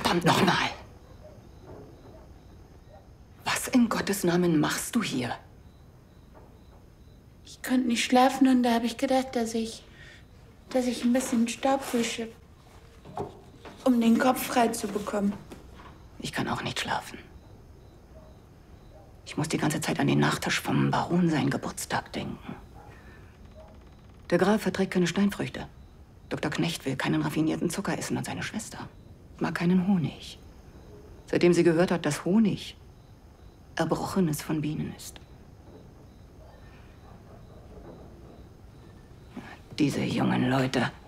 Verdammt nochmal! Was in Gottes Namen machst du hier? Ich konnte nicht schlafen und da habe ich gedacht, dass ich ein bisschen Staub wische, um den Kopf frei zu bekommen. Ich kann auch nicht schlafen. Ich muss die ganze Zeit an den Nachtisch vom Baron seinen Geburtstag denken. Der Graf verträgt keine Steinfrüchte. Dr. Knecht will keinen raffinierten Zucker essen und seine Schwester mag keinen Honig. Seitdem sie gehört hat, dass Honig Erbrochenes von Bienen ist. Diese jungen Leute.